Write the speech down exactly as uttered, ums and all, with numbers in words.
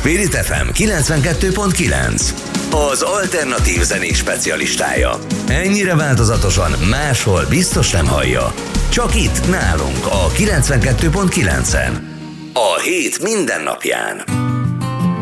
Spirit ef em kilencvenkettő pont kilenc, az alternatív zenék specialistája. Ennyire változatosan máshol biztos nem hallja. Csak itt nálunk a kilencvenkettő pont kilencen. A hét minden napján.